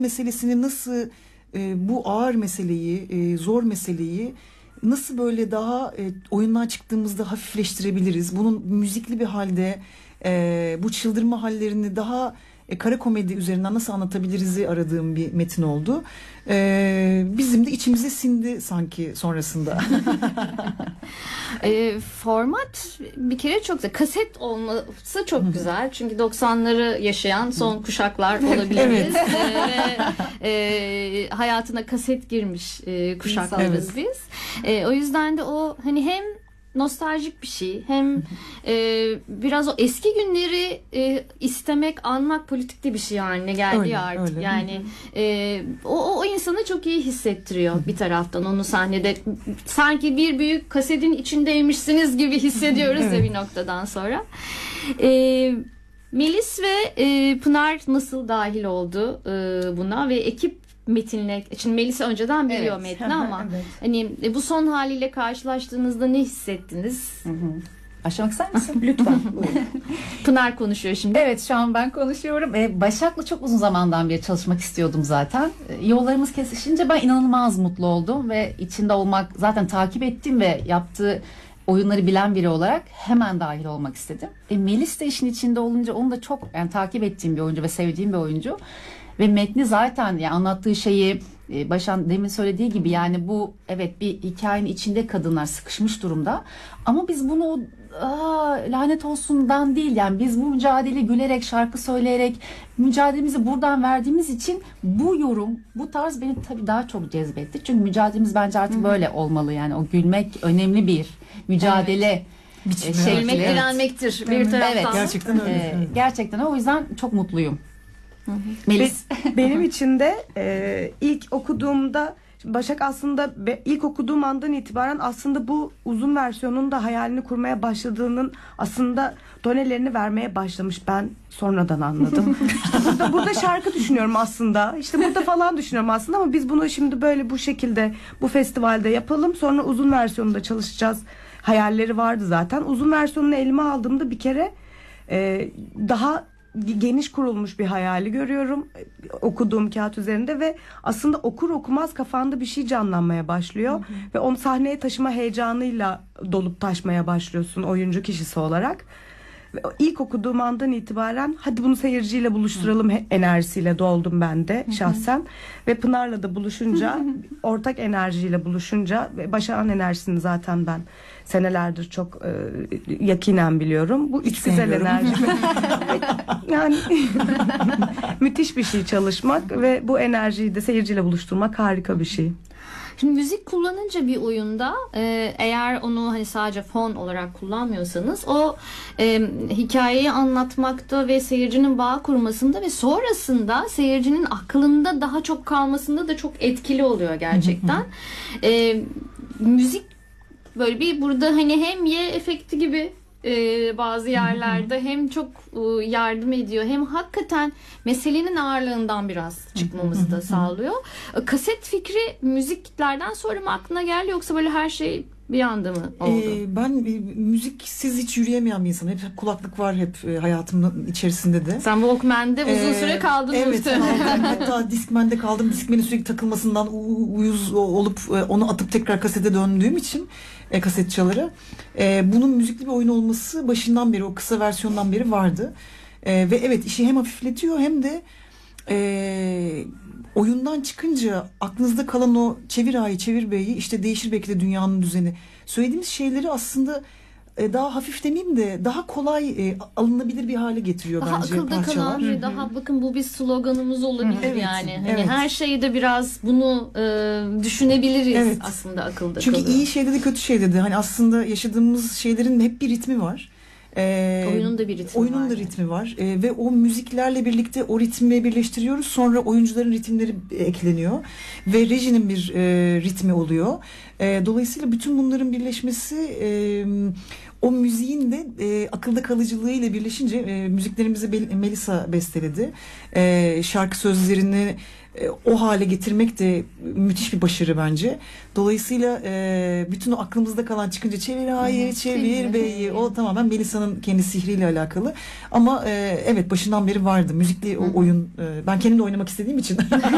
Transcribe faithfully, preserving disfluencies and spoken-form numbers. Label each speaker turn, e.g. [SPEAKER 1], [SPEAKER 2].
[SPEAKER 1] meselesini nasıl e, bu ağır meseleyi, e, zor meseleyi nasıl böyle daha e, oyundan çıktığımızda hafifleştirebiliriz? Bunun müzikli bir halde e, bu çıldırma hallerini daha e, kara komedi üzerinden nasıl anlatabiliriz'i aradığım bir metin oldu. E, bizim de içimize sindi sanki sonrasında.
[SPEAKER 2] e, format bir kere çok güzel. Kaset olması çok güzel. Çünkü doksanları yaşayan son kuşaklar olabiliriz.
[SPEAKER 1] Evet.
[SPEAKER 2] e, ve e, hayatına kaset girmiş e, kuşaklarız
[SPEAKER 1] Evet.
[SPEAKER 2] biz. E, o yüzden de o hani hem nostaljik bir şey hem e, biraz o eski günleri e, istemek, anmak politik de bir şey haline geldi
[SPEAKER 1] Öyle,
[SPEAKER 2] ya artık.
[SPEAKER 1] öyle.
[SPEAKER 2] Yani e, o, o insanı çok iyi hissettiriyor bir taraftan onu sahnede. Sanki bir büyük kasetin içindeymişsiniz gibi hissediyoruz
[SPEAKER 1] Evet.
[SPEAKER 2] ya bir noktadan sonra. E, Melis ve e, Pınar nasıl dahil oldu e, buna ve ekip metinle, şimdi Melis önceden biliyor
[SPEAKER 3] Evet.
[SPEAKER 2] metni ama
[SPEAKER 3] Evet.
[SPEAKER 2] hani e, bu son haliyle karşılaştığınızda ne hissettiniz?
[SPEAKER 3] Hı hı. Başlamak ister misin? Lütfen. Buyurun.
[SPEAKER 2] Pınar konuşuyor şimdi.
[SPEAKER 3] Evet, şu an ben konuşuyorum. Ee, Başak'la çok uzun zamandan beri çalışmak istiyordum zaten. Ee, Yollarımız kesişince ben inanılmaz mutlu oldum ve içinde olmak, zaten takip ettim ve yaptığı oyunları bilen biri olarak hemen dahil olmak istedim. E, Melis de işin içinde olunca onu da çok yani takip ettiğim bir oyuncu ve sevdiğim bir oyuncu. Ve metni zaten yani anlattığı şeyi e, Başan demin söylediği gibi yani bu evet bir hikayenin içinde kadınlar sıkışmış durumda. Ama biz bunu aa, lanet olsundan değil yani biz bu mücadeleyi gülerek şarkı söyleyerek mücadelemizi buradan verdiğimiz için bu yorum bu tarz beni tabii daha çok cezbetti. Çünkü mücadelemiz bence artık Hı-hı. böyle olmalı yani o gülmek önemli bir mücadele. Evet.
[SPEAKER 1] Biçimi,
[SPEAKER 3] Şekli.
[SPEAKER 2] Gülmek
[SPEAKER 1] evet.
[SPEAKER 2] direnmektir bir taraftan.
[SPEAKER 3] Evet.
[SPEAKER 1] Gerçekten öyle.
[SPEAKER 3] Ee,
[SPEAKER 1] Evet.
[SPEAKER 3] gerçekten o yüzden çok mutluyum. Melis.
[SPEAKER 4] Be- benim için de e, ilk okuduğumda Başak aslında be, ilk okuduğum andan itibaren aslında bu uzun versiyonun da hayalini kurmaya başladığının aslında donelerini vermeye başlamış. Ben sonradan anladım. İşte burada, burada şarkı düşünüyorum aslında. İşte burada falan düşünüyorum aslında ama biz bunu şimdi böyle bu şekilde bu festivalde yapalım. Sonra uzun versiyonunda çalışacağız. Hayalleri vardı zaten. Uzun versiyonunu elime aldığımda bir kere e, daha geniş kurulmuş bir hayali görüyorum okuduğum kağıt üzerinde ve aslında okur okumaz kafanda bir şey canlanmaya başlıyor. Hı hı. Ve onu sahneye taşıma heyecanıyla dolup taşmaya başlıyorsun oyuncu kişisi olarak. Ve ilk okuduğum andan itibaren hadi bunu seyirciyle buluşturalım hı. enerjisiyle doldum ben de hı hı. şahsen. Ve Pınar'la da buluşunca ortak enerjiyle buluşunca ve Başak'ın enerjisini zaten ben senelerdir çok e, yakinen biliyorum. Bu üç güzel enerji. Yani müthiş bir şey çalışmak ve bu enerjiyi de seyirciyle buluşturmak harika bir şey.
[SPEAKER 2] Şimdi müzik kullanınca bir oyunda e, eğer onu hani sadece fon olarak kullanmıyorsanız o e, hikayeyi anlatmakta ve seyircinin bağ kurmasında ve sonrasında seyircinin aklında daha çok kalmasında da çok etkili oluyor gerçekten. e, müzik böyle bir burada hani hem Y efekti gibi e, bazı yerlerde hem çok e, yardım ediyor hem hakikaten meselenin ağırlığından biraz çıkmamızı da sağlıyor. E, kaset fikri müziklerden sonra mı aklına geldi yoksa böyle her şey bir anda mı oldu?
[SPEAKER 1] Ee, ben e, müziksiz hiç yürüyemeyen bir insanım. Hep, hep kulaklık var hep e, hayatımın içerisinde de.
[SPEAKER 2] Sen Walkman'de uzun
[SPEAKER 1] Ee,
[SPEAKER 2] süre kaldın.
[SPEAKER 1] Evet kaldım. Hatta Discman'de kaldım. Discman'in sürekli takılmasından u- uyuz olup e, onu atıp tekrar kasete döndüğüm için e, kaset çaları. E, bunun müzikli bir oyun olması başından beri o kısa versiyondan beri vardı. E, ve evet işi hem hafifletiyor hem de e, oyundan çıkınca aklınızda kalan o çevir A'yı çevir B'yi işte değişir belki de dünyanın düzeni. Söylediğimiz şeyleri aslında e, daha hafif demeyeyim de daha kolay e, alınabilir bir hale getiriyor
[SPEAKER 2] Daha
[SPEAKER 1] bence
[SPEAKER 2] akılda
[SPEAKER 1] parçalar.
[SPEAKER 2] kalan ve daha bakın bu bir sloganımız olabilir
[SPEAKER 1] Evet,
[SPEAKER 2] yani. Hani
[SPEAKER 1] evet.
[SPEAKER 2] her şeyde biraz bunu e, düşünebiliriz
[SPEAKER 1] Evet.
[SPEAKER 2] aslında akılda
[SPEAKER 1] Çünkü
[SPEAKER 2] kalıyor.
[SPEAKER 1] iyi şeyde de kötü şeyde de hani aslında yaşadığımız şeylerin hep bir ritmi var. Ee,
[SPEAKER 2] Oyunun da bir ritmi
[SPEAKER 1] oyunun
[SPEAKER 2] var.
[SPEAKER 1] da ritmi var Ee, ve o müziklerle birlikte o ritmi birleştiriyoruz. Sonra oyuncuların ritimleri ekleniyor ve rejinin bir e, ritmi oluyor. E, dolayısıyla bütün bunların birleşmesi e, o müziğin de e, akılda kalıcılığı ile birleşince e, müziklerimizi Bel- Melisa besteledi. E, şarkı sözlerini e, o hale getirmek de müthiş bir başarı bence. Dolayısıyla e, bütün o aklımızda kalan çıkınca çevir A'yı, çevir B'yi o tamamen Melisa'nın kendi sihriyle alakalı. Ama e, evet başından beri vardı müzikli o oyun. E, ben kendim de oynamak istediğim için